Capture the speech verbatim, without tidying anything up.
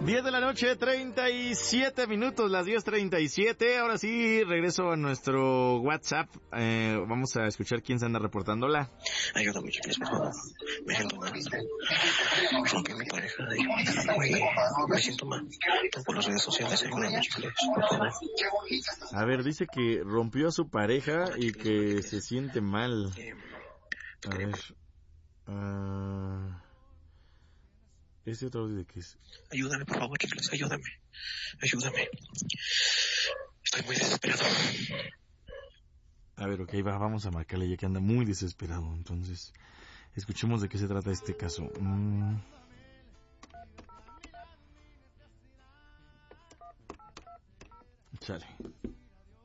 diez de la noche, treinta y siete minutos, las diez treinta y siete. Ahora sí, regreso a nuestro WhatsApp. Eh, vamos a escuchar quién se anda reportando. Hola. Ayúdame, chicles, por favor. Me siento mal. Rompí mi pareja y me siento mal. Por las redes sociales, ayúdame, chicles, por favor. A ver, dice que rompió a su pareja y que se siente mal. A ver. Uh... Ese otro audio de qué es. Ayúdame, por favor, chicles, ayúdame. Ayúdame. Estoy muy desesperado. A ver, ok, va, vamos a marcarle ya que anda muy desesperado. Entonces, escuchemos de qué se trata este caso. Mm. Chale.